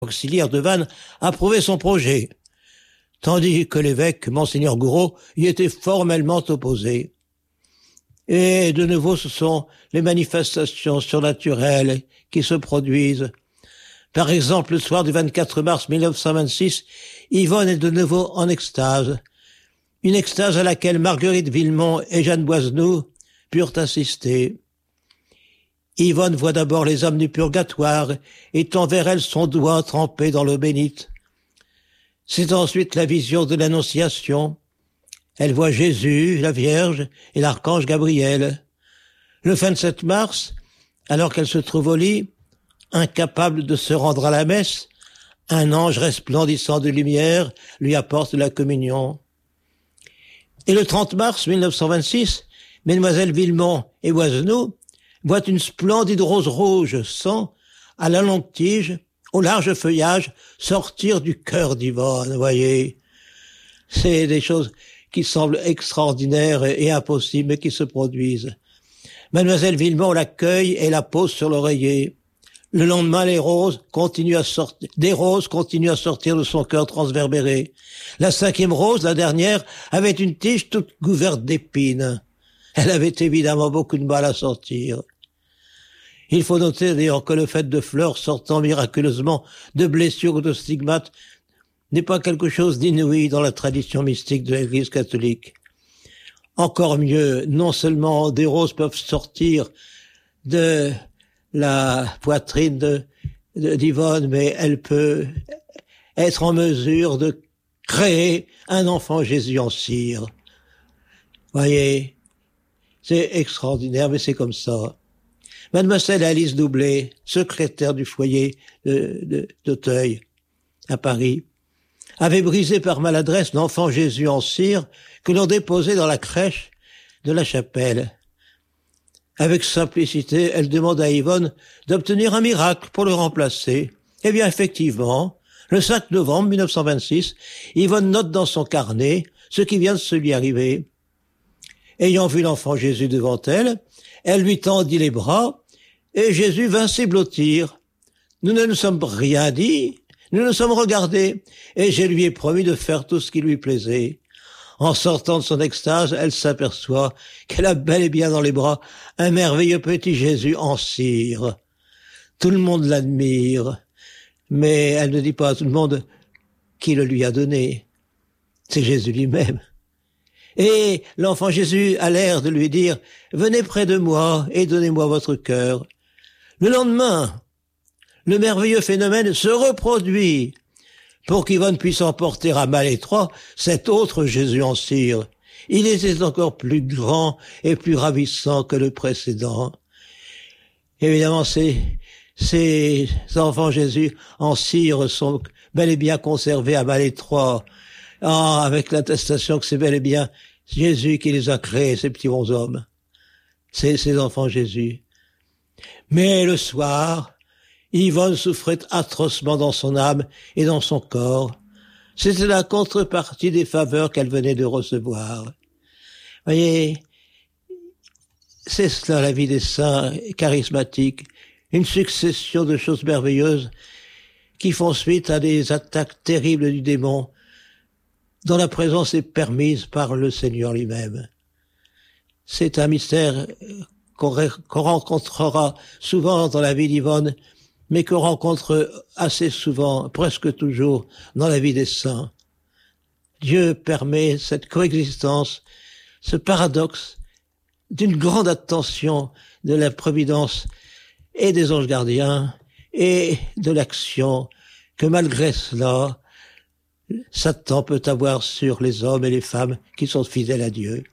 auxiliaire de Vannes approuvait son projet, tandis que l'évêque, Monseigneur Gouraud, y était formellement opposé. Et de nouveau, ce sont les manifestations surnaturelles qui se produisent. Par exemple, le soir du 24 mars 1926, Yvonne est de nouveau en extase. Une extase à laquelle Marguerite Villemont et Jeanne Boisenoux purent assister. Yvonne voit d'abord les âmes du purgatoire et tend vers elles son doigt trempé dans l'eau bénite. C'est ensuite la vision de l'Annonciation. Elle voit Jésus, la Vierge et l'archange Gabriel. Le 27 mars, alors qu'elle se trouve au lit, incapable de se rendre à la messe, un ange resplendissant de lumière lui apporte la communion. Et le 30 mars 1926, Mesdemoiselles Villemont et Boisenoux voient une splendide rose rouge sang à la longue tige, au large feuillage, sortir du cœur d'Yvonne, voyez. C'est des choses qui semblent extraordinaires et impossibles, mais qui se produisent. Mademoiselle Villemont l'accueille et la pose sur l'oreiller. Le lendemain, des roses continuent à sortir de son cœur transverbéré. La 5e rose, la dernière, avait une tige toute couverte d'épines. Elle avait évidemment beaucoup de mal à sortir. Il faut noter d'ailleurs que le fait de fleurs sortant miraculeusement de blessures ou de stigmates n'est pas quelque chose d'inouï dans la tradition mystique de l'Église catholique. Encore mieux, non seulement des roses peuvent sortir de la poitrine d'Yvonne, mais elle peut être en mesure de créer un enfant Jésus en cire. Voyez, c'est extraordinaire, mais c'est comme ça. Mademoiselle Alice Doublet, secrétaire du foyer d'Auteuil, à Paris, avait brisé par maladresse l'enfant Jésus en cire que l'on déposait dans la crèche de la chapelle. Avec simplicité, elle demande à Yvonne d'obtenir un miracle pour le remplacer. Eh bien, effectivement, le 5 novembre 1926, Yvonne note dans son carnet ce qui vient de se lui arriver. Ayant vu l'enfant Jésus devant elle, elle lui tendit les bras et Jésus vint s'y blottir. Nous ne nous sommes rien dit, nous nous sommes regardés et je lui ai promis de faire tout ce qui lui plaisait. En sortant de son extase, elle s'aperçoit qu'elle a bel et bien dans les bras un merveilleux petit Jésus en cire. Tout le monde l'admire, mais elle ne dit pas à tout le monde qui le lui a donné. C'est Jésus lui-même. Et l'enfant Jésus a l'air de lui dire « Venez près de moi et donnez-moi votre cœur ». Le lendemain, le merveilleux phénomène se reproduit pour qu'Yvonne puisse emporter à Malétroit cet autre Jésus en cire. Il était encore plus grand et plus ravissant que le précédent. Évidemment, ces enfants Jésus en cire sont bel et bien conservés à Malétroit. Ah, avec l'attestation que c'est bel et bien Jésus qui les a créés, ces petits bonshommes. Ces enfants Jésus. Mais le soir, Yvonne souffrait atrocement dans son âme et dans son corps. C'était la contrepartie des faveurs qu'elle venait de recevoir. Voyez, c'est cela la vie des saints charismatiques, une succession de choses merveilleuses qui font suite à des attaques terribles du démon, dont la présence est permise par le Seigneur lui-même. C'est un mystère qu'on rencontrera souvent dans la vie d'Yvonne, mais qu'on rencontre assez souvent, presque toujours, dans la vie des saints. Dieu permet cette coexistence, ce paradoxe d'une grande attention de la providence et des anges gardiens et de l'action que malgré cela, Satan peut avoir sur les hommes et les femmes qui sont fidèles à Dieu.